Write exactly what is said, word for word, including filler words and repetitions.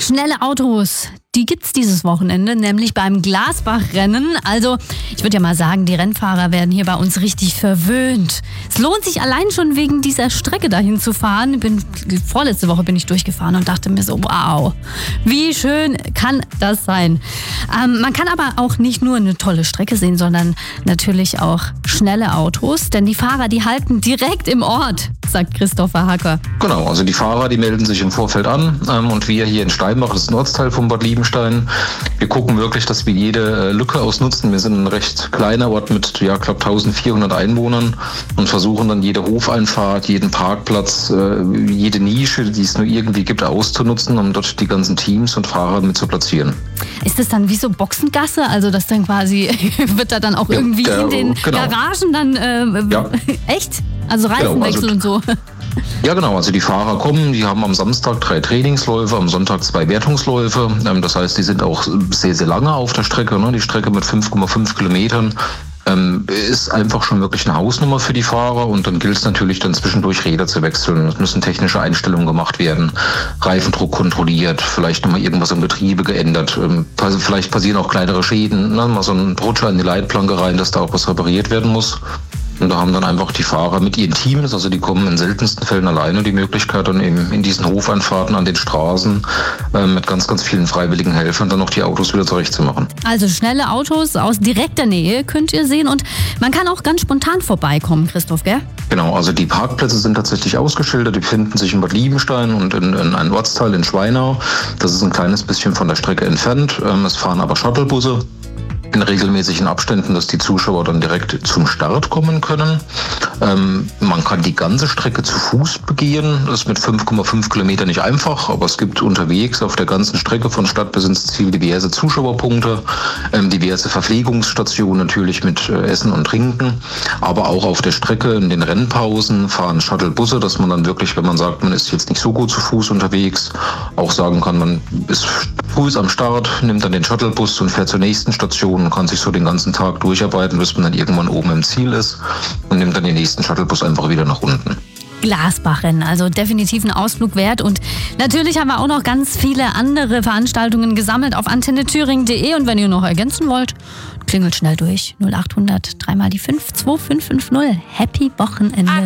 Schnelle Autos, die gibt's dieses Wochenende, nämlich beim Glasbach-Rennen. Also, ich würde ja mal sagen, die Rennfahrer werden hier bei uns richtig verwöhnt. Es lohnt sich allein schon wegen dieser Strecke dahin zu fahren. Bin, vorletzte Woche bin ich durchgefahren und dachte mir so, wow, wie schön kann das sein. Ähm, man kann aber auch nicht nur eine tolle Strecke sehen, sondern natürlich auch schnelle Autos. Denn die Fahrer, die halten direkt im Ort, sagt Christopher Hacker. Genau, also die Fahrer, die melden sich im Vorfeld an ähm, und wir hier in Steinbach, das ist ein Ortsteil von Bad Liebenstein, wir gucken wirklich, dass wir jede äh, Lücke ausnutzen. Wir sind ein recht kleiner Ort mit, ja, glaube eintausendvierhundert Einwohnern und versuchen dann jede Hofeinfahrt, jeden Parkplatz, äh, jede Nische, die es nur irgendwie gibt, auszunutzen, um dort die ganzen Teams und Fahrer mit zu platzieren. Ist das dann wie so Boxengasse? Also das dann quasi, wird da dann auch Ja, irgendwie der, in den genau. Garagen dann, äh, Ja. echt? Also Reifenwechsel Genau, also, und so? Ja, genau. Also die Fahrer kommen, die haben am Samstag drei Trainingsläufe, am Sonntag zwei Wertungsläufe. Ähm, das heißt, die sind auch sehr, sehr lange auf der Strecke. Ne? Die Strecke mit fünf Komma fünf Kilometern ähm, ist einfach schon wirklich eine Hausnummer für die Fahrer. Und dann gilt es natürlich dann zwischendurch Räder zu wechseln. Es müssen technische Einstellungen gemacht werden, Reifendruck kontrolliert, vielleicht nochmal irgendwas im Getriebe geändert. Ähm, vielleicht passieren auch kleinere Schäden, ne? Mal so ein Rutscher in die Leitplanke rein, dass da auch was repariert werden muss. Und da haben dann einfach die Fahrer mit ihren Teams, also die kommen in seltensten Fällen alleine, die Möglichkeit dann eben in diesen Hofeinfahrten an den Straßen äh, mit ganz, ganz vielen freiwilligen Helfern dann noch die Autos wieder zurechtzumachen. Also schnelle Autos aus direkter Nähe könnt ihr sehen und man kann auch ganz spontan vorbeikommen, Christoph, gell? Genau, also die Parkplätze sind tatsächlich ausgeschildert, die befinden sich in Bad Liebenstein und in, in einem Ortsteil in Schweinau. Das ist ein kleines bisschen von der Strecke entfernt. Ähm, es fahren aber Shuttlebusse in regelmäßigen Abständen, dass die Zuschauer dann direkt zum Start kommen können. Ähm, man kann die ganze Strecke zu Fuß begehen. Das ist mit fünf Komma fünf Kilometern nicht einfach, aber es gibt unterwegs auf der ganzen Strecke von Stadt bis ins Ziel diverse Zuschauerpunkte, ähm, diverse Verpflegungsstationen natürlich mit äh, Essen und Trinken, aber auch auf der Strecke in den Rennpausen fahren Shuttlebusse, dass man dann wirklich, wenn man sagt, man ist jetzt nicht so gut zu Fuß unterwegs, auch sagen kann, man ist früh am Start, nimmt dann den Shuttlebus und fährt zur nächsten Station und kann sich so den ganzen Tag durcharbeiten, bis man dann irgendwann oben im Ziel ist und nimmt dann den nächsten Shuttlebus einfach wieder nach unten. Glasbach-Rennen, also definitiv ein Ausflug wert. Und natürlich haben wir auch noch ganz viele andere Veranstaltungen gesammelt auf antenne thüringen punkt de. Und wenn ihr noch ergänzen wollt, klingelt schnell durch. null acht hundert, dreimal die fünf, zwei fünf fünf null. Happy Wochenende.